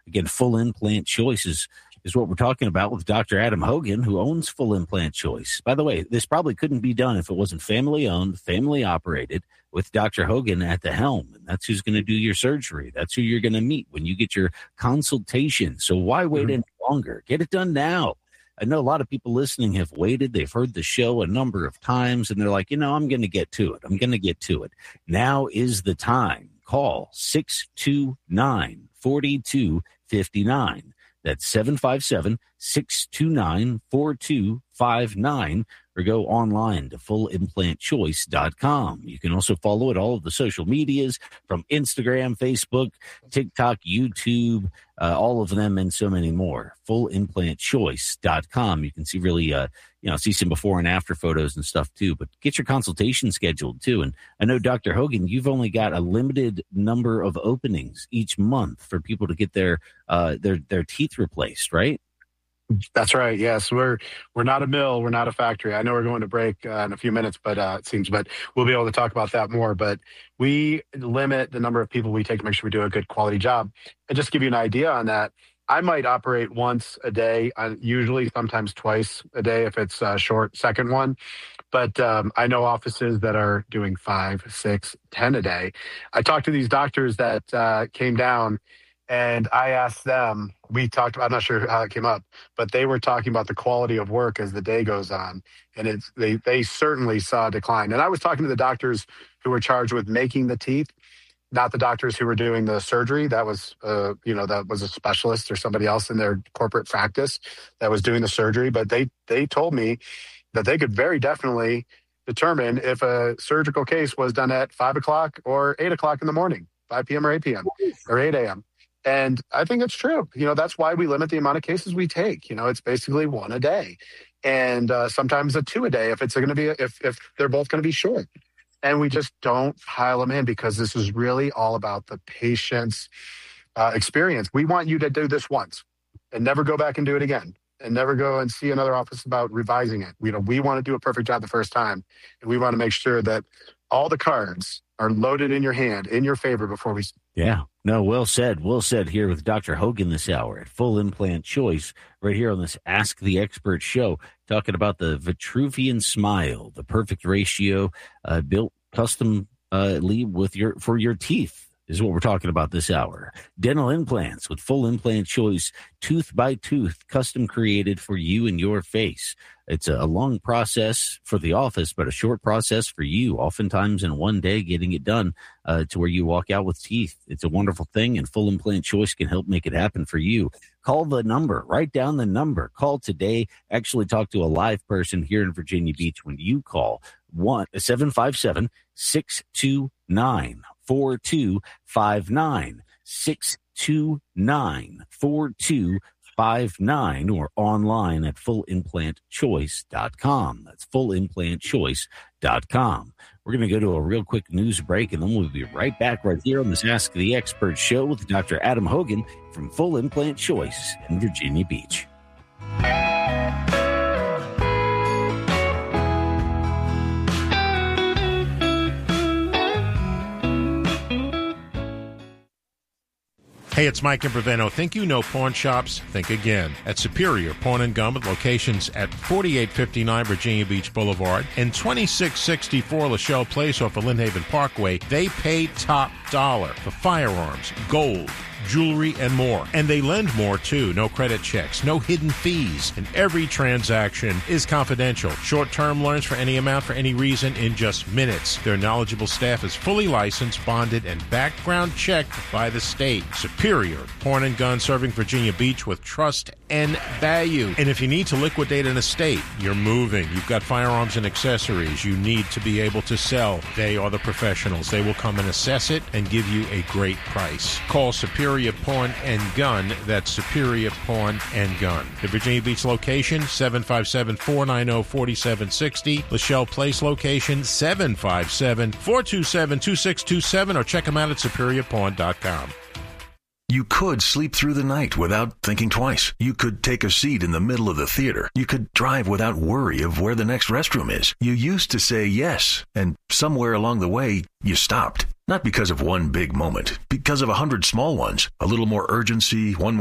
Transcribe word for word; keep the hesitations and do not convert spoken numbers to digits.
Again, Full Implant Choice is, is what we're talking about with Doctor Adam Hogan, who owns Full Implant Choice. By the way, this probably couldn't be done if it wasn't family-owned, family-operated, with Doctor Hogan at the helm. And that's who's going to do your surgery. That's who you're going to meet when you get your consultation. So why wait mm-hmm. any longer? Get it done now. I know a lot of people listening have waited. They've heard the show a number of times, and they're like, you know, I'm going to get to it. I'm going to get to it. Now is the time. Call six two nine, four two five nine. That's seven five seven, six two nine, four two five nine, or go online to full implant choice dot com. You can also follow it all of the social medias from Instagram, Facebook, TikTok, YouTube, uh, all of them, and so many more. full implant choice dot com. You can see really, uh, you know, see some before and after photos and stuff too, but get your consultation scheduled too. And I know, Doctor Hogan, you've only got a limited number of openings each month for people to get their, uh, their, their teeth replaced, right? That's right. Yes, we're we're not a mill. We're not a factory. I know we're going to break uh, in a few minutes, but uh, it seems, but we'll be able to talk about that more. But we limit the number of people we take to make sure we do a good quality job. And just to give you an idea on that, I might operate once a day, uh, usually sometimes twice a day if it's a short second one. But um, I know offices that are doing five, six, ten a day. I talked to these doctors that uh, came down. And I asked them, we talked about, I'm not sure how it came up, but they were talking about the quality of work as the day goes on. And it's, they, they certainly saw a decline. And I was talking to the doctors who were charged with making the teeth, not the doctors who were doing the surgery. That was, uh, you know, that was a specialist or somebody else in their corporate practice that was doing the surgery. But they, they told me that they could very definitely determine if a surgical case was done at five o'clock or eight o'clock in the morning, five p.m. or eight p.m. or eight a.m. And I think it's true. You know, that's why we limit the amount of cases we take. You know, it's basically one a day, and uh, sometimes a two a day if it's going to be if if they're both going to be short. And we just don't pile them in because this is really all about the patient's uh, experience. We want you to do this once and never go back and do it again, and never go and see another office about revising it. You know, we want to do a perfect job the first time, and we want to make sure that all the cards are loaded in your hand in your favor before we. Yeah. No, well said. Well said here with Doctor Hogan this hour at Full Implant Choice, right here on this Ask the Expert show, talking about the Vitruvian Smile, the perfect ratio uh, built custom uh, with your for your teeth is what we're talking about this hour. Dental implants with Full Implant Choice, tooth by tooth, custom created for you and your face. It's a long process for the office, but a short process for you, oftentimes in one day getting it done uh, to where you walk out with teeth. It's a wonderful thing, and Full Implant Choice can help make it happen for you. Call the number. Write down the number. Call today. Actually talk to a live person here in Virginia Beach when you call one seven five seven, six two nine, four two five nine, six two nine, four two five nine, or online at full implant choice dot com. That's full implant choice dot com. We're going to go to a real quick news break, and then we'll be right back right here on this Ask the Expert show with Doctor Adam Hogan from Full Implant Choice in Virginia Beach. Hey, it's Mike Imbriveno. Think you know pawn shops? Think again. At Superior Pawn and Gun, with locations at forty-eight fifty-nine Virginia Beach Boulevard and twenty-six sixty-four Lachelle Place off of Lynnhaven Parkway, they pay top dollar for firearms, gold, jewelry, and more. And they lend more, too. No credit checks, no hidden fees, and every transaction is confidential. Short-term loans for any amount for any reason in just minutes. Their knowledgeable staff is fully licensed, bonded, and background checked by the state. Superior Pawn and Gun, serving Virginia Beach with trust and value. And if you need to liquidate an estate, you're moving, you've got firearms and accessories you need to be able to sell, they are the professionals. They will come and assess it and give you a great price. Call Superior Pawn and Gun. That's Superior Pawn and Gun. The Virginia Beach location, seven five seven, four nine zero, four seven six zero. Lachelle Place location, seven five seven, four two seven, two six two seven, or check them out at superior pawn dot com. You could sleep through the night without thinking twice. You could take a seat in the middle of the theater. You could drive without worry of where the next restroom is. You used to say yes, and somewhere along the way, you stopped. Not because of one big moment, because of a hundred small ones. A little more urgency, one